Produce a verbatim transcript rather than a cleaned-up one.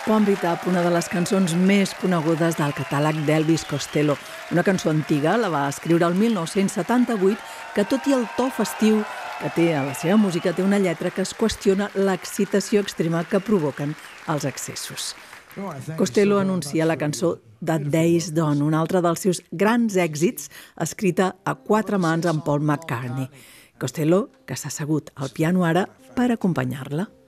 Pump It Up, una de les cançons més conegudes del catàleg d'Elvis Costello. Una cançó antiga, la va escriure el mil nou-cents setanta-vuit, que tot i el to festiu que té a la seva música, té una lletra que es qüestiona l'excitació extrema que provoquen els excessos. Costello anuncia la cançó The Days Done, un altre dels seus grans èxits, escrita a quatre mans amb Paul McCartney. Costello, que s'ha assegut al piano ara per acompanyar-la.